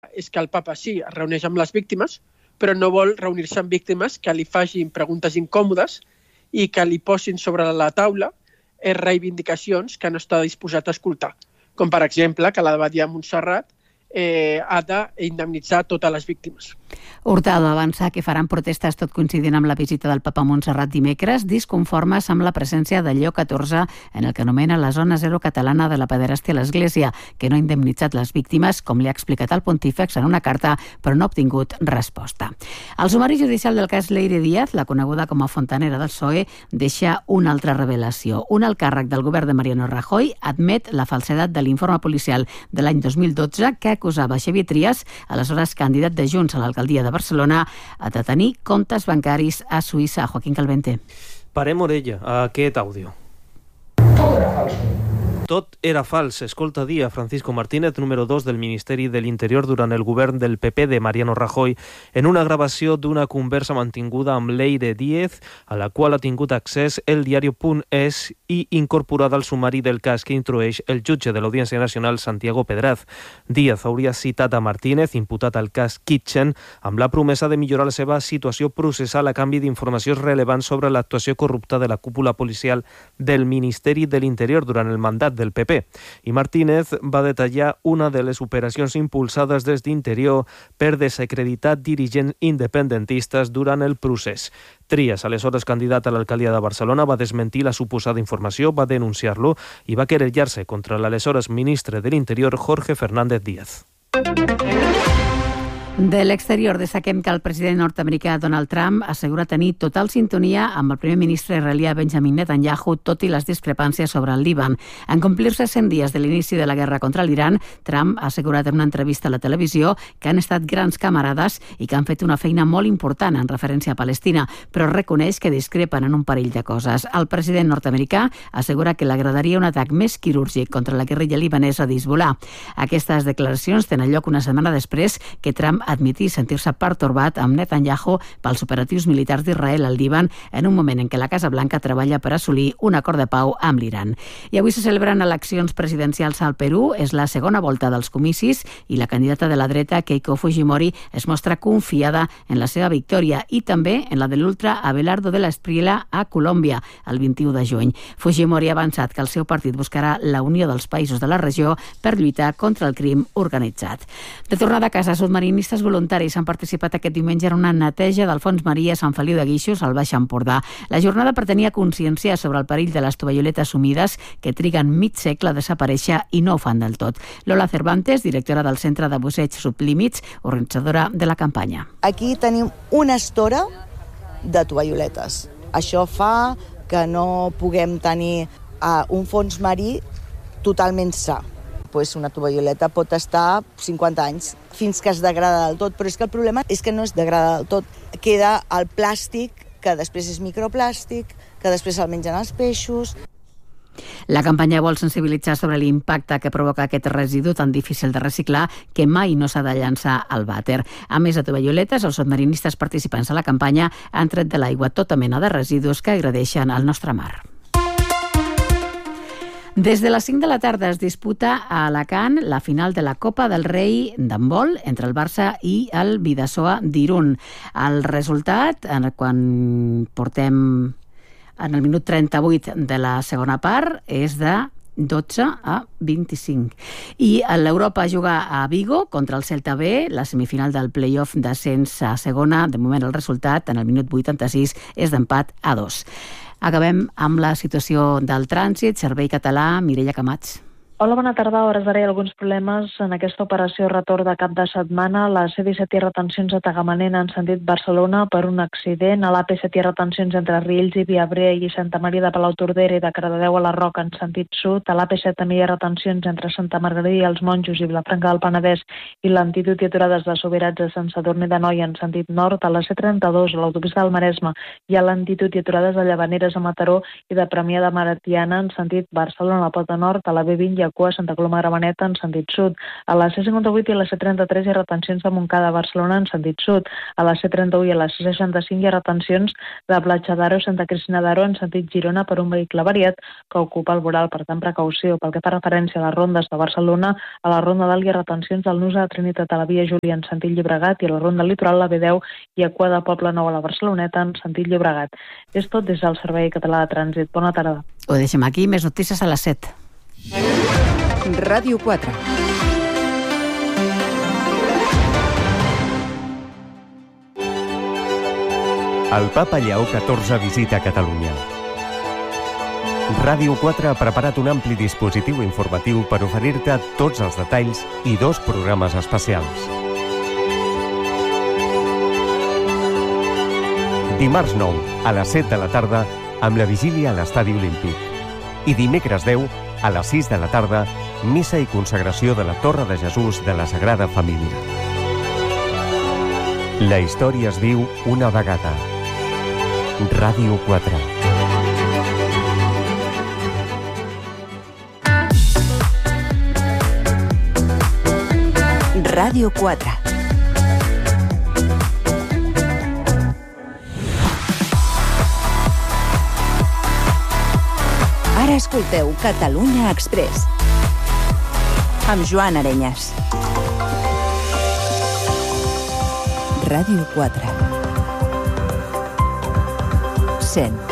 és que el papa sí, es reuneix amb les víctimes, però no vol reunir-se amb víctimes que li facin preguntes incòmodes i que li posin sobre la taula reivindicacions que no està disposat a escoltar. Com, per exemple, que l'abadia de Montserrat ha d'indemnitzar totes les víctimes. Hurtado avança que faran protestes tot coincidint amb la visita del papa a Montserrat dimecres, disconformes amb la presència de Lleó XIV en el que anomena la zona zero catalana de la pederàstia a l'Església, que no ha indemnitzat les víctimes, com li ha explicat el pontífex en una carta, però no ha obtingut resposta. El sumari judicial del cas Leire Díaz, la coneguda com a fontanera del PSOE, deixa una altra revelació. Un alt càrrec del govern de Mariano Rajoy admet la falsedat de l'informe policial de l'any 2012 que acusava Xavier Trias, aleshores candidat de Junts a l'alcaldia de Barcelona, de tenir comptes bancaris a Suïssa. Joaquín Calvente. Parem orella a aquest àudio. Tot era fals, escolta dir a Francisco Martínez, número 2 del Ministeri de l'Interior durant el govern del PP de Mariano Rajoy, en una gravació d'una conversa mantinguda amb Leire Díaz, a la qual ha tingut accés el diario.es i incorporada al sumari del cas que introdueix el jutge de l'Audiència Nacional, Santiago Pedraz. Díaz hauria citat a Martínez, imputat al cas Kitchen, amb la promesa de millorar la seva situació processal a canvi d'informacions rellevants sobre l'actuació corrupta de la cúpula policial del Ministeri de l'Interior durant el mandat del PP. I Martínez va detallar una de les operacions impulsades des d'Interior per desacreditar dirigents independentistes durant el procés. Trias, aleshores candidat a l'alcaldia de Barcelona, va desmentir la suposada informació, va denunciar-lo i va querellar-se contra l'aleshores ministre de l'Interior, Jorge Fernández Díaz. De l'exterior destaquem que el president nord-americà Donald Trump assegura tenir total sintonia amb el primer ministre israelià Benjamin Netanyahu, tot i les discrepàncies sobre el Líban. En complir-se 100 dies de l'inici de la guerra contra l'Iran, Trump ha assegurat en una entrevista a la televisió que han estat grans camarades i que han fet una feina molt important en referència a Palestina, però reconeix que discrepen en un parell de coses. El president nord-americà assegura que li agradaria un atac més quirúrgic contra la guerrilla libanesa d'Hezbollah. Aquestes declaracions tenen lloc una setmana després que Trump admitir sentir-se pertorbat amb Netanyahu pels operatius militars d'Israel al Líban en un moment en què la Casa Blanca treballa per assolir un acord de pau amb l'Iran. I avui se celebren eleccions presidencials al Perú. És la segona volta dels comicis i la candidata de la dreta, Keiko Fujimori, es mostra confiada en la seva victòria i també en la de l'ultra Abelardo de la Espriella a Colòmbia el 21 de juny. Fujimori ha avançat que el seu partit buscarà la unió dels països de la regió per lluitar contra el crim organitzat. De tornada a casa, submarinistes voluntaris han participat aquest diumenge en una neteja del fons marí a Sant Feliu de Guíxols, al Baix Empordà. La jornada pretenia conscienciar sobre el perill de les tovalloletes humides que triguen mig segle a desaparèixer i no ho fan del tot. Lola Cervantes, directora del Centre de Busseig Sublímits, organitzadora de la campanya. Aquí tenim una estora de tovalloletes. Això fa que no puguem tenir un fons marí totalment sa. Una tovalloleta pot estar 50 anys fins que es degrada del tot, però és que el problema és que no es degrada del tot. Queda el plàstic, que després és microplàstic, que després el mengen els peixos. La campanya vol sensibilitzar sobre l'impacte que provoca aquest residu tan difícil de reciclar que mai no s'ha de llançar al vàter. A més de tovalloletes, els submarinistes participants a la campanya han tret de l'aigua tota mena de residus que agredeixen el nostre mar. Des de les 5 de la tarda es disputa a Alacant la final de la Copa del Rei d'handbol entre el Barça i el Bidasoa d'Irun. El resultat, quan portem en el minut 38 de la segona part, és de 12-25. I l'Europa juga a Vigo contra el Celta B, la semifinal del play-off d'ascens a segona. De moment el resultat, en el minut 86, és d'empat a 2. Acabem amb la situació del trànsit. Servei Català, Mireia Camats. Hola, bona tarda. A hores d'ara hi ha alguns problemes en aquesta operació retorn de cap de setmana. La C-17 hi ha retencions a Tagamanent en sentit Barcelona per un accident. A l'AP-7 hi ha retencions entre Riells i Viabrea i Santa Maria de Palautordera i de Cardedeu a la Roca en sentit sud. A l'AP-7 també hi ha retencions entre Santa Margarida i els Monjos i Vilafranca del Penedès i lentitud i aturades de Subirats a Sant Sadurní d'Anoia en sentit nord. A la C-32, a l'autopista del Maresme, hi ha lentitud i aturades a Llavaneres a Mataró i de Premià de Maratiana en sentit Barcelona a la Pota Nord. A la B-20 hi ha cua a Santa Coloma de Gramenet en sentit sud. A la C58 i a la C33 hi ha retencions de Montcada a Barcelona en sentit sud. A la C31 i a la C65 hi ha retencions de Platja d'Aro i Santa Cristina d'Aro en sentit Girona per un vehicle variat que ocupa el voral, per tant precaució. Pel que fa referència a les rondes de Barcelona, a la Ronda d'Alt hi ha retencions del Nus de la Trinitat a la Via Júlia en sentit Llobregat i a la Ronda Litoral, la B10 i a cua de Poble Nou a la Barceloneta en sentit Llobregat. És tot des del Servei Català de Trànsit. Bona tarda. Ho deixem aquí, més notícies a les 7. Ràdio 4. El Papa Lleó XIV visita Catalunya. Ràdio 4 ha preparat un ampli dispositiu informatiu per oferir-te tots els detalls i 2 programes especials. Dimarts 9, a les 7 de la tarda, amb la vigília a l'Estadi Olímpic. I dimecres 10, a les 6 de la tarda, missa i consagració de la Torre de Jesús de la Sagrada Família. La història es viu una vegada. Ràdio 4. Ràdio 4. Ara escolteu Catalunya Express amb Joan Arenyes. Ràdio 4. Sent.